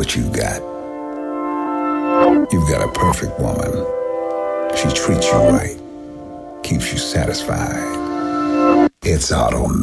what you got. You've got a perfect woman. She treats you right, keeps you satisfied. It's automatic.